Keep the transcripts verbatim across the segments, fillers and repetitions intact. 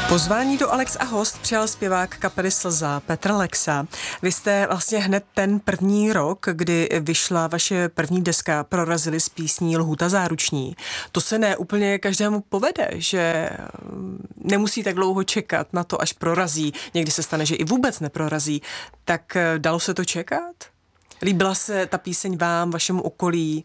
Pozvání do Alex a host přijal zpěvák kapely Slza Petr Lexa. Vy jste vlastně hned ten první rok, kdy vyšla vaše první deska, prorazili s písní Lhůta záruční. To se ne úplně každému povede, že nemusí tak dlouho čekat na to, až prorazí. Někdy se stane, že i vůbec neprorazí. Tak dalo se to čekat? Líbila se ta píseň vám, vašemu okolí?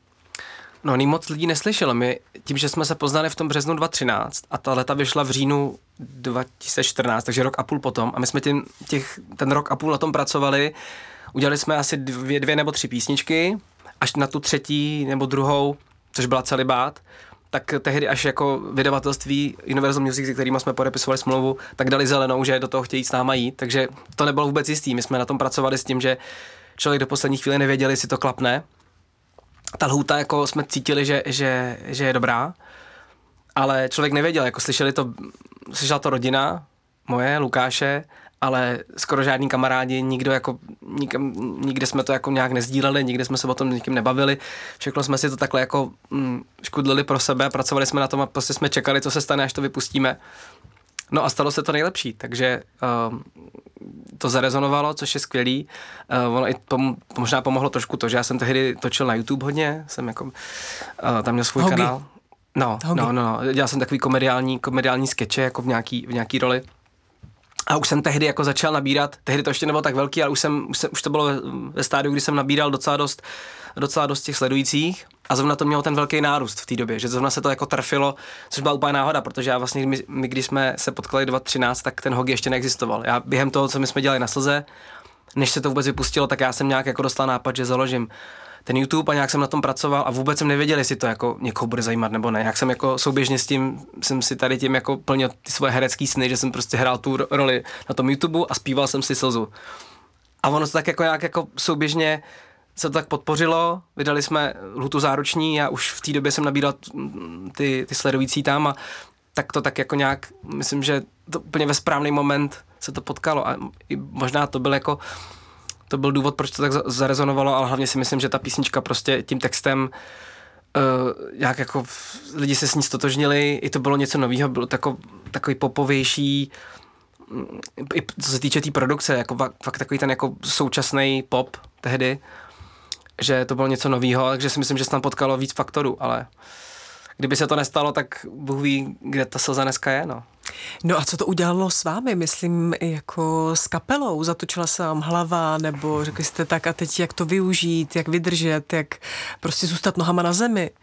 No, ní moc lidí neslyšelo. My tím, že jsme se poznali v tom březnu dva tisíce třináct a ta leta vyšla v říjnu dva tisíce čtrnáct, takže rok a půl potom. A my jsme tím, těch, ten rok a půl na tom pracovali. Udělali jsme asi dvě, dvě nebo tři písničky. Až na tu třetí nebo druhou, což byla Celibát, tak tehdy až jako vydavatelství Universal Music, se kterými jsme podepisovali smlouvu, tak dali zelenou, že do toho chtějí s náma jít. Takže to nebylo vůbec jistý. My jsme na tom pracovali s tím, že člověk do poslední chvíle nevěděl, jestli to klapne. Ta lhůta, jako jsme cítili, že, že, že je dobrá, ale člověk nevěděl, jako slyšeli to, slyšela to rodina moje, Lukáše, ale skoro žádní kamarádi, nikdo jako, nikam, nikde jsme to jako nějak nezdíleli, nikde jsme se o tom nikým nebavili, všechno jsme si to takhle jako mm, škudlili pro sebe, pracovali jsme na tom a prostě jsme čekali, co se stane, až to vypustíme. No a stalo se to nejlepší, takže uh, to zarezonovalo, což je skvělý. Uh, ono i pom- možná pomohlo trošku to, že já jsem tehdy točil na YouTube hodně, jsem jako, uh, tam měl svůj Hogi. kanál. No, no, no, no, dělal jsem takový komediální, komediální skeče jako v nějaký, v nějaký roli. A už jsem tehdy jako začal nabírat, tehdy to ještě nebylo tak velký, ale už, jsem, už, jsem, už to bylo ve, ve stádiu, kdy jsem nabíral docela dost, docela dost těch sledujících a zrovna to mělo ten velký nárůst v té době, že zrovna se to jako trefilo, což byla úplně náhoda, protože já vlastně, my, my když jsme se potkali dva tisíce třináct, tak ten Hogi ještě neexistoval. Já během toho, co my jsme dělali na Slze, než se to vůbec vypustilo, tak já jsem nějak jako dostal nápad, že založím ten YouTube a nějak jsem na tom pracoval a vůbec jsem nevěděl, jestli to jako někoho bude zajímat nebo ne. Jak jsem jako souběžně s tím, jsem si tady tím jako plnil ty svoje herecký sny, že jsem prostě hrál tu roli na tom YouTube a zpíval jsem si Slzu. A ono to tak jako nějak jako souběžně se to tak podpořilo, vydali jsme Lhůtu záruční, já už v té době jsem nabíral ty, ty sledující tam a tak to tak jako nějak, myslím, že to úplně ve správný moment se to potkalo a možná to byl jako to byl důvod, proč to tak zarezonovalo, ale hlavně si myslím, že ta písnička prostě tím textem uh, jak jako lidi se s ní stotožnili, i to bylo něco nového, bylo tako, takový popovější, i co se týče té tý produkce, jako fakt takový ten jako současný pop tehdy, že to bylo něco nového, takže si myslím, že se tam potkalo víc faktorů, ale kdyby se to nestalo, tak Bůh ví, kde ta Slza dneska je, no. No a co to udělalo s vámi, myslím, jako s kapelou? Zatočila se vám hlava, nebo řekli jste tak a teď jak to využít, jak vydržet, jak prostě zůstat nohama na zemi?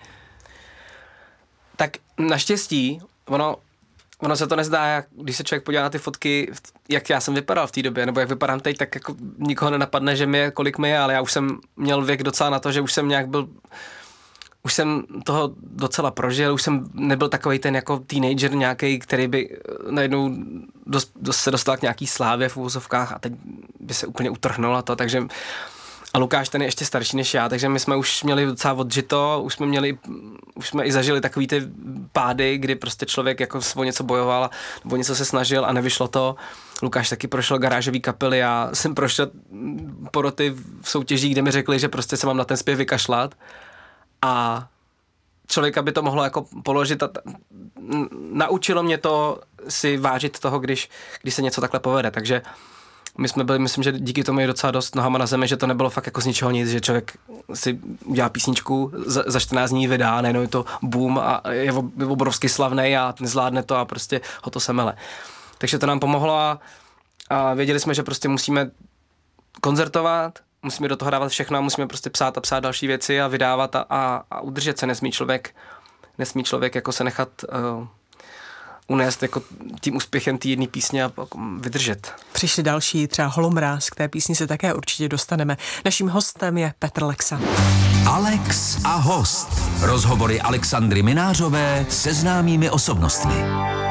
Tak naštěstí, ono, ono se to nezdá, jak, když se člověk podívá na ty fotky, jak já jsem vypadal v té době, nebo jak vypadám teď, tak jako nikoho nenapadne, že mi je, kolik mi je, ale já už jsem měl věk docela na to, že už jsem nějak byl... Už jsem toho docela prožil, už jsem nebyl takovej ten jako teenager nějaký, který by najednou dost, dost se dostal k nějaký slávě v úvozovkách a teď by se úplně utrhnul a to, takže a Lukáš ten je ještě starší než já, takže my jsme už měli docela odžito, už jsme měli, už jsme i zažili takový ty pády, kdy prostě člověk jako o něco bojoval, o něco se snažil a nevyšlo to. Lukáš taky prošel garážový kapely, já jsem prošel poroty v soutěžích, kde mi řekli, že prostě se mám na ten zpěv vykašlat. A člověka by to mohlo jako položit a t- naučilo mě to si vážit toho, když, když se něco takhle povede, takže my jsme byli, myslím, že díky tomu je docela dost nohama na zemi, že to nebylo fakt jako z ničeho nic, že člověk si udělá písničku, za, za čtrnáct dní vydá, najednou je to boom a je obrovsky slavnej a nezvládne to a prostě ho to semele. Takže to nám pomohlo a, a věděli jsme, že prostě musíme koncertovat, musíme do toho dávat všechno a musíme prostě psát a psát další věci a vydávat a, a, a udržet se. Nesmí člověk, nesmí člověk jako se nechat uh, unést jako tím úspěchem té jedné písně a vydržet. Přišli další, třeba Holomráz, k té písni se také určitě dostaneme. Naším hostem je Petr Lexa. Alex a host. Rozhovory Alexandry Minářové se známými osobnostmi.